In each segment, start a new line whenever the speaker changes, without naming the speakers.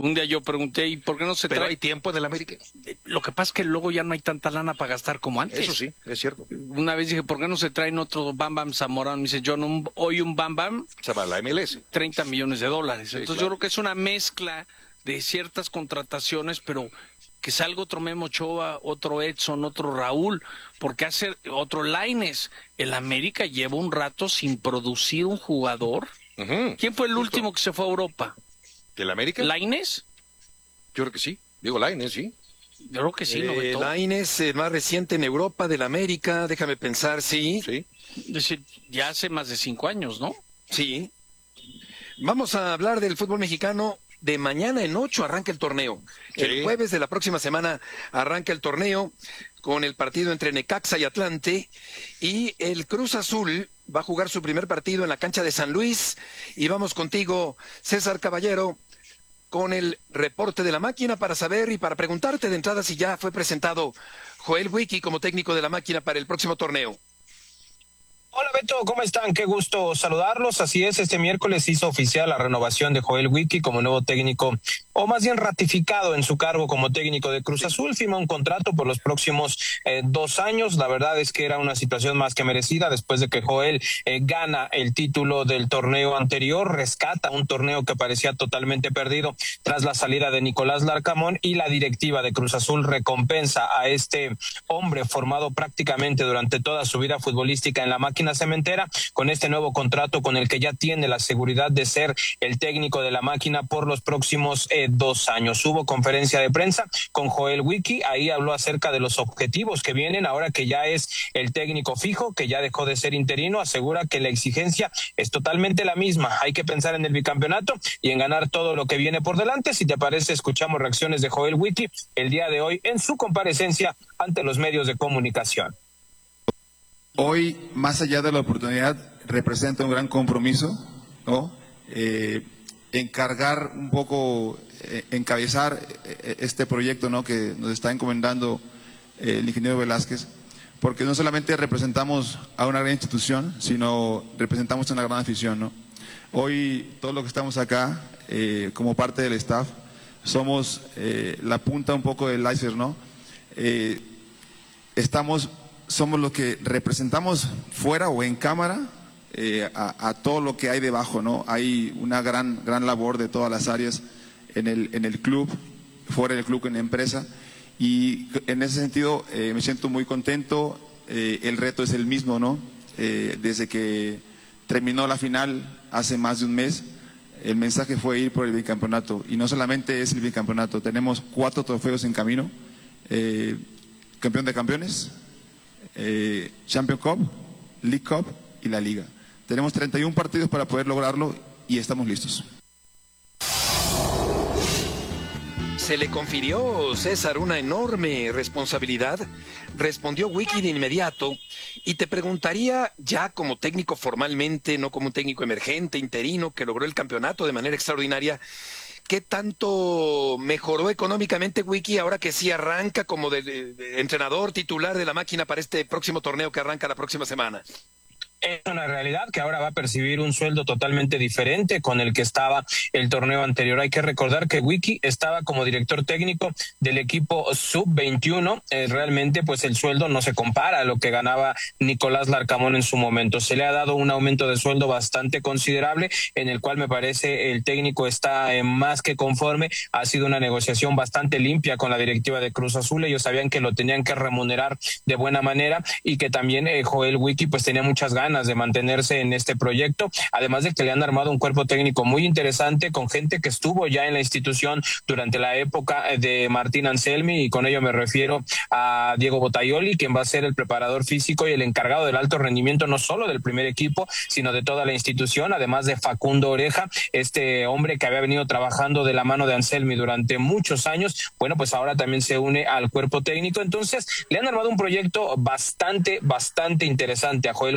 Un día yo pregunté, ¿y por qué no se
Pero
trae?
hay tiempo en el América.
Lo que pasa es que luego ya no hay tanta lana para gastar como antes.
Eso sí, es cierto.
Una vez dije, ¿por qué no se traen otro Bam Bam Zamorano? Me dice, John, hoy un Bam Bam,
Se va a la MLS.
$30 millones.
Sí,
Entonces
claro.
yo creo que es una mezcla de ciertas contrataciones, pero que salga otro Memo Ochoa, otro Edson, otro Raúl, porque hace otro Lainez. El América lleva un rato sin producir un jugador.
Ujú.
¿Quién fue el
Justo.
último que se fue a Europa?
¿El América?
¿Lainez?
Yo creo que sí. Digo Lainez, sí.
Yo creo que sí, ¿no? Beto?
Lainez, más reciente en Europa, del América, déjame pensar, sí.
Sí.
Es decir, ya hace más de 5 años, ¿no?
Sí. Vamos a hablar del fútbol mexicano. De mañana en 8 arranca el torneo.
Sí.
El jueves de la próxima semana arranca el torneo con el partido entre Necaxa y Atlante. Y el Cruz Azul va a jugar su primer partido en la cancha de San Luis. Y vamos contigo, César Caballero, con el reporte de la máquina para saber y para preguntarte de entrada si ya fue presentado Joel Wiki como técnico de la máquina para el próximo torneo.
Hola Beto, ¿cómo están? Qué gusto saludarlos. Así es, este miércoles hizo oficial la renovación de Joel Wiki como nuevo técnico, o más bien ratificado en su cargo como técnico de Cruz Azul. Firma un contrato por los próximos 2 años. La verdad es que era una situación más que merecida después de que Joel gana el título del torneo anterior, rescata un torneo que parecía totalmente perdido tras la salida de Nicolás Larcamón, y la directiva de Cruz Azul recompensa a este hombre formado prácticamente durante toda su vida futbolística en la máquina cementera con este nuevo contrato con el que ya tiene la seguridad de ser el técnico de la máquina por los próximos 2 años. Hubo conferencia de prensa con Joel Wiki, ahí habló acerca de los objetivos que vienen ahora que ya es el técnico fijo, que ya dejó de ser interino. Asegura que la exigencia es totalmente la misma, hay que pensar en el bicampeonato y en ganar todo lo que viene por delante. Si te parece, escuchamos reacciones de Joel Wiki el día de hoy en su comparecencia ante los medios de comunicación.
Hoy, más allá de la oportunidad, representa un gran compromiso, ¿no? Encargar un poco, encabezar este proyecto, ¿no? Que nos está encomendando el ingeniero Velázquez, porque no solamente representamos a una gran institución, sino representamos a una gran afición, ¿no? Hoy, todo lo que estamos acá, como parte del staff, somos la punta un poco del iceberg, ¿no? Somos los que representamos fuera o en cámara a todo lo que hay debajo, ¿no? Hay una gran labor de todas las áreas en el club, fuera del club, en la empresa, y en ese sentido me siento muy contento. El reto es el mismo, ¿no? Desde que terminó la final hace más de un mes, el mensaje fue ir por el bicampeonato, y no solamente es el bicampeonato, tenemos 4 trofeos en camino, campeón de campeones, Champions Cup, League Cup y la Liga. Tenemos 31 partidos para poder lograrlo y estamos listos.
Se le confirió, César, una enorme responsabilidad. Respondió Wiki de inmediato y te preguntaría, ya como técnico formalmente, no como un técnico emergente, interino, que logró el campeonato de manera extraordinaria, ¿qué tanto mejoró económicamente Wiki ahora que sí arranca como de entrenador titular de la máquina para este próximo torneo que arranca la próxima semana?
Es una realidad que ahora va a percibir un sueldo totalmente diferente con el que estaba el torneo anterior. Hay que recordar que Wiki estaba como director técnico del equipo sub-21. Realmente, pues el sueldo no se compara a lo que ganaba Nicolás Larcamón en su momento. Se le ha dado un aumento de sueldo bastante considerable, en el cual me parece el técnico está más que conforme. Ha sido una negociación bastante limpia con la directiva de Cruz Azul. Ellos sabían que lo tenían que remunerar de buena manera y que también Joel Wiki pues tenía muchas ganas de mantenerse en este proyecto, además de que le han armado un cuerpo técnico muy interesante con gente que estuvo ya en la institución durante la época de Martín Anselmi, y con ello me refiero a Diego Botaioli, quien va a ser el preparador físico y el encargado del alto rendimiento no solo del primer equipo, sino de toda la institución, además de Facundo Oreja, este hombre que había venido trabajando de la mano de Anselmi durante muchos años. Bueno, pues ahora también se une al cuerpo técnico. Entonces le han armado un proyecto bastante interesante a Joel Wiki. Vamos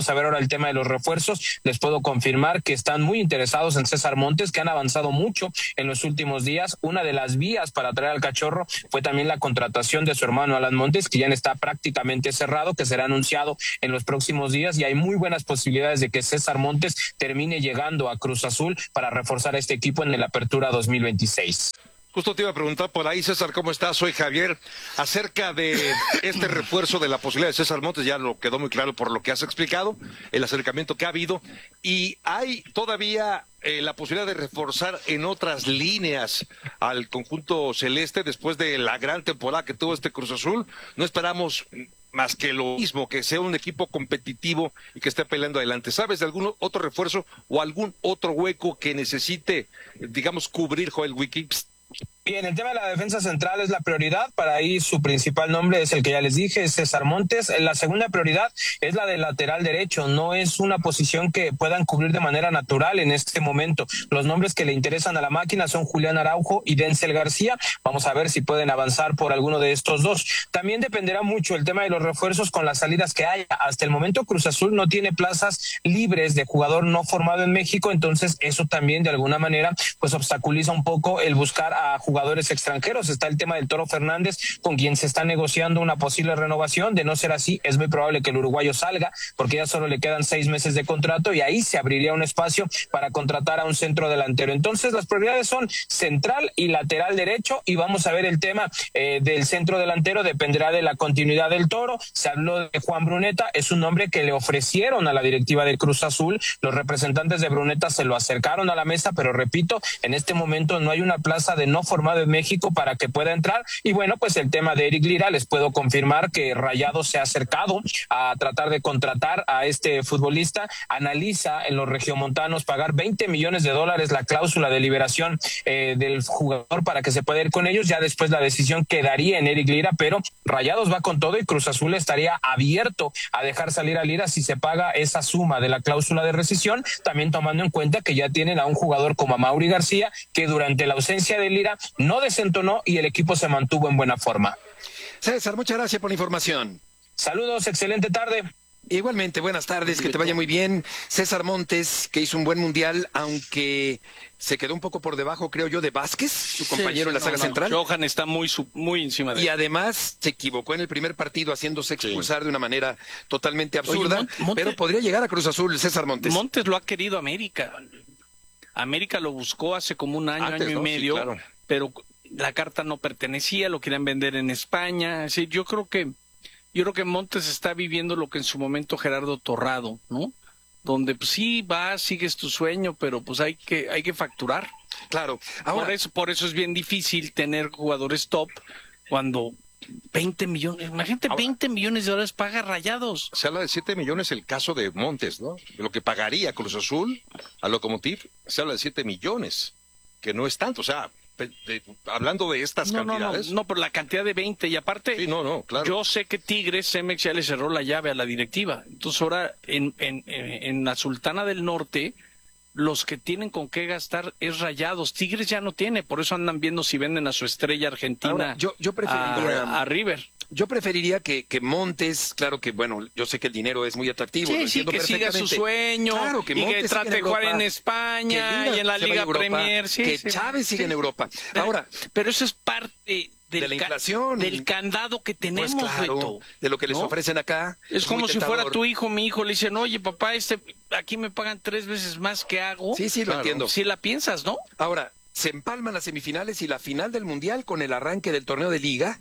vamos a ver ahora el tema de los refuerzos. Les puedo confirmar que están muy interesados en César Montes, que han avanzado mucho en los últimos días. Una de las vías para traer al Cachorro fue también la contratación de su hermano Alan Montes, que ya está prácticamente cerrado, que será anunciado en los próximos días, y hay muy buenas posibilidades de que César Montes termine llegando a Cruz Azul para reforzar a este equipo en el Apertura 2026.
Justo te iba a preguntar por ahí, César, ¿cómo estás? Soy Javier. Acerca de este refuerzo de la posibilidad de César Montes, ya lo quedó muy claro por lo que has explicado, el acercamiento que ha habido, y hay todavía la posibilidad de reforzar en otras líneas al conjunto celeste después de la gran temporada que tuvo este Cruz Azul. No esperamos más que lo mismo, que sea un equipo competitivo y que esté peleando adelante. ¿Sabes de algún otro refuerzo o algún otro hueco que necesite, digamos, cubrir Joel Wiki?
Bien, el tema de la defensa central es la prioridad. Para ahí su principal nombre es el que ya les dije, es César Montes. La segunda prioridad es la del lateral derecho. No es una posición que puedan cubrir de manera natural en este momento. Los nombres que le interesan a la máquina son Julián Araujo y Denzel García. Vamos a ver si pueden avanzar por alguno de estos dos. También dependerá mucho el tema de los refuerzos con las salidas que haya. Hasta el momento Cruz Azul no tiene plazas libres de jugador no formado en México, entonces eso también de alguna manera pues obstaculiza un poco el buscar a jugadores extranjeros. Está el tema del Toro Fernández, con quien se está negociando una posible renovación. De no ser así, es muy probable que el uruguayo salga, porque ya solo le quedan 6 meses de contrato y ahí se abriría un espacio para contratar a un centro delantero. Entonces las prioridades son central y lateral derecho, y vamos a ver el tema del centro delantero. Dependerá de la continuidad del Toro. Se habló de Juan Bruneta, es un nombre que le ofrecieron a la directiva de Cruz Azul. Los representantes de Bruneta se lo acercaron a la mesa, pero repito, en este momento no hay una plaza de no formado en México para que pueda entrar. Y bueno, pues el tema de Eric Lira, les puedo confirmar que Rayados se ha acercado a tratar de contratar a este futbolista. Analiza en los regiomontanos pagar $20 millones la cláusula de liberación del jugador para que se pueda ir con ellos. Ya después la decisión quedaría en Eric Lira, pero Rayados va con todo y Cruz Azul estaría abierto a dejar salir a Lira si se paga esa suma de la cláusula de rescisión, también tomando en cuenta que ya tienen a un jugador como Amaury García, que durante la ausencia de Lira no desentonó y el equipo se mantuvo en buena forma.
César, muchas gracias por la información.
Saludos, excelente tarde.
Igualmente, buenas tardes, que te vaya muy bien. César Montes, que hizo un buen mundial, aunque se quedó un poco por debajo, creo yo, de Vázquez, su compañero en la saga central.
Johan está muy encima de él.
Y además se equivocó en el primer partido, haciéndose expulsar de una manera totalmente absurda.
Oye,
pero podría llegar a Cruz Azul, César Montes.
Montes lo ha querido América. América lo buscó hace como un año, año y medio, sí, claro. Pero la carta no pertenecía, lo querían vender en España. Sí, yo creo que Montes está viviendo lo que en su momento Gerardo Torrado, ¿no? Donde pues sí vas, sigues tu sueño, pero pues hay que facturar.
Claro. Ahora,
por eso es bien difícil tener jugadores top cuando 20 millones, imagínate, ahora, $20 millones paga Rayados.
Se habla de 7 millones el caso de Montes, ¿no? De lo que pagaría Cruz Azul a Lokomotiv, se habla de 7 millones, que no es tanto, o sea, hablando de estas cantidades.
No, por la cantidad de 20, y aparte,
sí, claro.
Yo sé que Tigres, Cemex ya le cerró la llave a la directiva. Entonces ahora en la Sultana del Norte, los que tienen con qué gastar es Rayados. Tigres ya no tiene, por eso andan viendo si venden a su estrella argentina. Ahora,
yo preferiría
a River.
Yo preferiría que Montes, claro que, bueno, yo sé que el dinero es muy atractivo.
Sí, que siga su sueño,
claro, que
Montes trate de jugar en España y en la Liga Premier.
Que Chávez siga en Europa. Ahora,
pero eso es parte
de la inflación,
del candado que tenemos,
pues claro,
Beto,
de lo que les ofrecen acá.
Es como si fuera tu hijo, mi hijo, le dicen, oye, papá, aquí me pagan 3 veces más, ¿qué hago?
Sí, lo entiendo.
Si la piensas, ¿no?
Ahora, se empalman las semifinales y la final del Mundial con el arranque del torneo de Liga,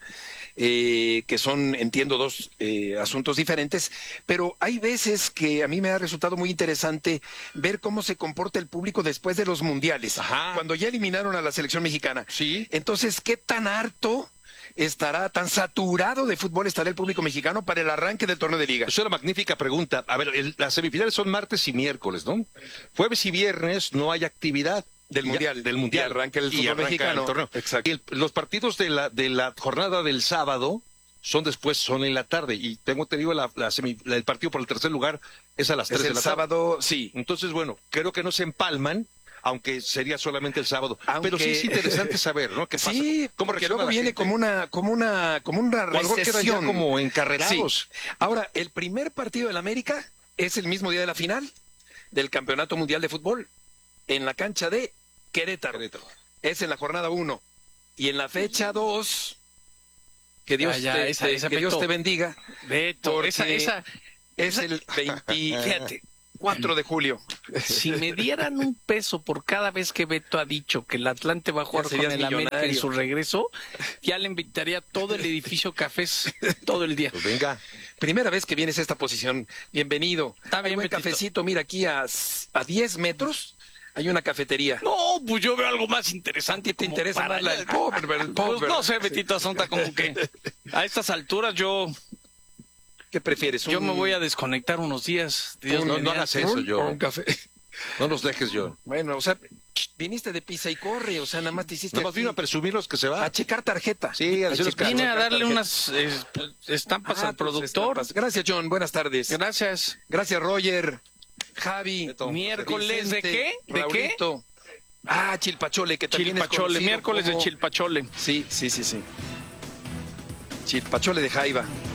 que son, entiendo, dos asuntos diferentes, pero hay veces que a mí me ha resultado muy interesante ver cómo se comporta el público después de los mundiales.
Ajá.
Cuando ya eliminaron a la selección mexicana.
Sí.
Entonces, ¿qué tan harto estará, tan saturado de fútbol estará el público mexicano para el arranque del torneo de Liga?
Es una magnífica pregunta. A ver, las semifinales son martes y miércoles, ¿no? Jueves y viernes no hay actividad.
Del mundial.
Arranca el fútbol mexicano. El torneo.
Exacto.
Y los partidos de la jornada del sábado son en la tarde. Y tengo entendido el partido por el tercer lugar es a las 3 de la tarde.
El sábado, sí.
Entonces, bueno, creo que no se empalman, aunque sería solamente el sábado. Pero sí es interesante saber, ¿no? ¿Qué pasa?
Sí, porque luego viene como una recesión.
Quedan ya como encarrerados.
Sí. Ahora, el primer partido del América es el mismo día de la final del Campeonato Mundial de Fútbol, en la cancha de Querétaro. Es en la jornada 1. Y en la fecha 2, que Dios, que Dios te bendiga.
Beto,
porque
esa
es el 24 de julio.
Si me dieran un peso por cada vez que Beto ha dicho que el Atlante va a jugar
Ya
con
serías
el América en
millonario.
su regreso, ya le invitaría a todo el edificio Cafés todo el día.
Pues venga.
Primera vez que vienes a esta posición. Bienvenido.
Está bien,
Hay buen
Betito.
cafecito. Mira, aquí a 10 metros hay una cafetería.
No, pues yo veo algo más interesante.
¿Te
como
interesa
para-
más el pop? El pop,
Pues no sé, Betito Asunta, como que a estas alturas yo
¿Qué prefieres?
me voy a desconectar unos días. Dios
No, no
mediante.
hagas eso, yo.
Un café.
No nos dejes, yo.
Bueno, o sea, viniste de pisa y corre, o sea, nada más te hiciste
Nada más vino a presumir los que se
a
va.
checar tarjeta.
Sí, a decir los que
Vine a
checar
darle
tarjeta.
unas estampas
Ah,
al
tus
productor.
estampas. Gracias, John. Buenas tardes.
Gracias.
Gracias, Roger. Javi.
Beto.
Miércoles de
Vicente,
qué? ¿De qué?
Raulito. Ah, Chilpachole, que también es
Chilpachole,
conocido
miércoles de
como-
Chilpachole.
Sí. Chilpachole de Jaiba.